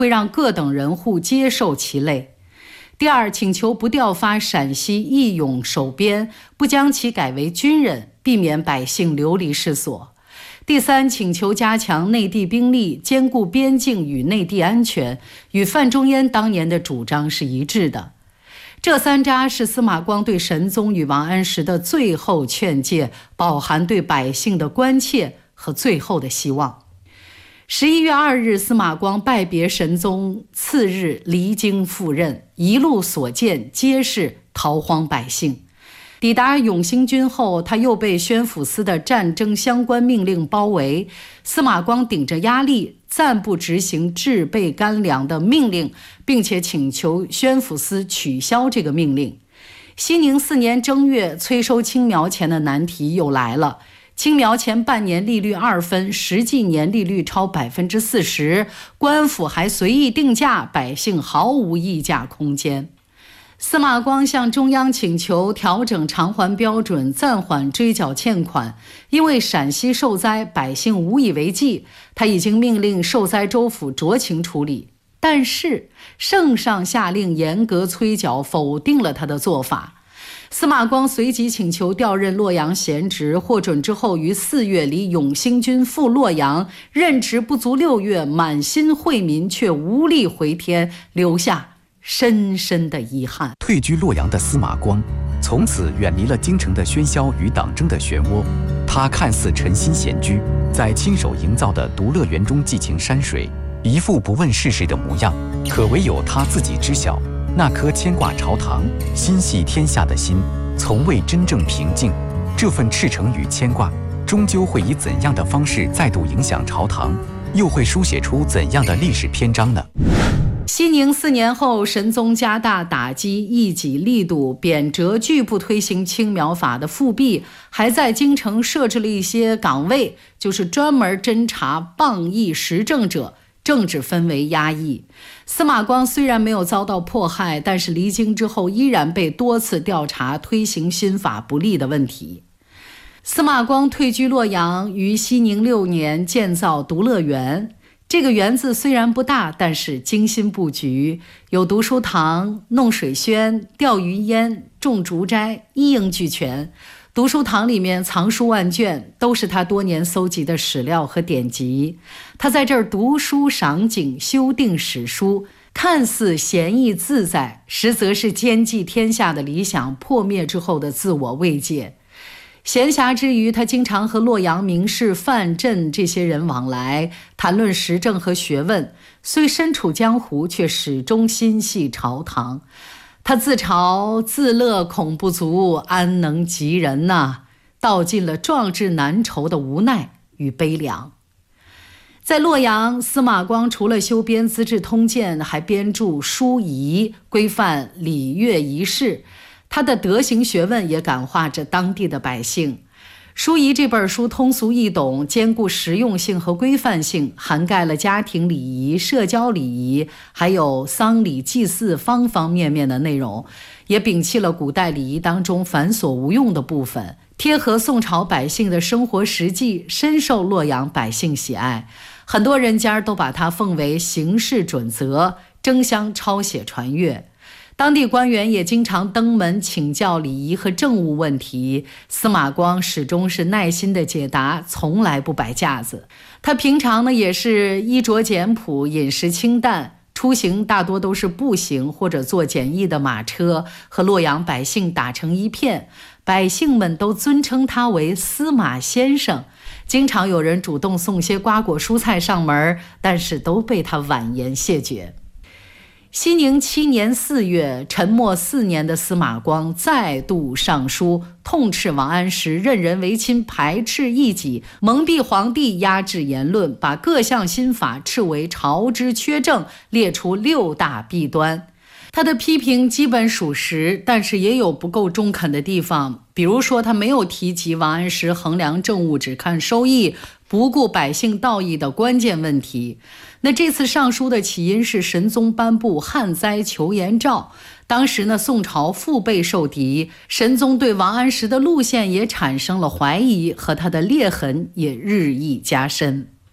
会让各等人户接受其类。第二，请求不调发陕西义勇守边，不将其改为军人，避免百姓流离失所。第三，请求加强内地兵力，兼顾边境与内地安全，与范仲淹当年的主张是一致的。这三扎是司马光对神宗与王安石的最后劝诫，饱含对百姓的关切和最后的希望。11月2日，司马光拜别神宗，次日离京赴任，一路所见皆是逃荒百姓。抵达永兴军后，他又被宣抚司的战争相关命令包围。司马光顶着压力，暂不执行制备干粮的命令，并且请求宣抚司取消这个命令。熙宁4年正月，催收青苗钱的难题又来了。青苗钱半年利率2分，实际年利率超40%，官府还随意定价，百姓毫无议价空间。司马光向中央请求调整偿还标准，暂缓追缴欠款。因为陕西受灾，百姓无以为继，他已经命令受灾州府酌情处理。但是圣上下令严格催缴，否定了他的做法。司马光随即请求调任洛阳闲职，获准之后，于4月离永兴军赴洛阳，任职不足6月，满心惠民，却无力回天，留下深深的遗憾。 退居洛阳的司马光，从此远离了京城的喧嚣与党争的漩涡。他看似沉心闲居，在亲手营造的独乐园中寄情山水，一副不问世事的模样，可唯有他自己知晓。那颗牵挂朝堂、心系天下的心，从未真正平静。这份赤诚与牵挂，终究会以怎样的方式再度影响朝堂，又会书写出怎样的历史篇章呢？ 熙宁4年后，神宗加大打击异己力度，贬谪拒不推行青苗法的复辟，还在京城设置了一些岗位，就是专门侦查谤议时政者，政治氛围压抑。司马光虽然没有遭到迫害，但是离京之后依然被多次调查推行新法不利的问题。司马光退居洛阳，于熙宁6年建造独乐园。这个园子虽然不大，但是精心布局，有读书堂、弄水轩、钓鱼烟、种竹斋，一应俱全。读书堂里面藏书万卷，都是他多年搜集的史料和典籍。他在这儿读书赏景，修订史书，看似闲逸自在，实则是兼济天下的理想破灭之后的自我慰藉。闲暇之余，他经常和洛阳名士范镇这些人往来，谈论时政和学问。虽身处江湖，却始终心系朝堂。他自嘲自乐恐不足，安能及人呐，道尽了壮志难酬的无奈与悲凉。在洛阳，司马光除了修编《资治通鉴》，还编著《书仪》，规范礼乐仪式。他的德行学问也感化着当地的百姓。《书仪》这本书通俗易懂，兼顾实用性和规范性，涵盖了家庭礼仪、社交礼仪，还有丧礼祭祀方方面面的内容，也摒弃了古代礼仪当中繁琐无用的部分，贴合宋朝百姓的生活实际，深受洛阳百姓喜爱。很多人家都把它奉为行事准则，争相抄写传阅。当地官员也经常登门请教礼仪和政务问题，司马光始终是耐心的解答，从来不摆架子。他平常呢也是衣着简朴，饮食清淡，出行大多都是步行或者坐简易的马车，和洛阳百姓打成一片。百姓们都尊称他为司马先生，经常有人主动送些瓜果蔬菜上门，但是都被他婉言谢绝。熙宁7年4月，沉默4年的司马光再度上书，痛斥王安石任人唯亲，排斥异己，蒙蔽皇帝，压制言论，把各项新法斥为朝之缺政，列出6大弊端。他的批评基本属实，但是也有不够中肯的地方。比如说，他没有提及王安石衡量政务只看收益，不顾百姓道义的关键问题。那这次上书的起因是神宗颁布旱灾求援诏，当时呢宋朝腹背受敌，神宗对王安石的路线也产生了怀疑，和他的裂痕也日益加深。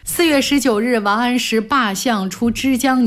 4月19日，王安石罢相出枝江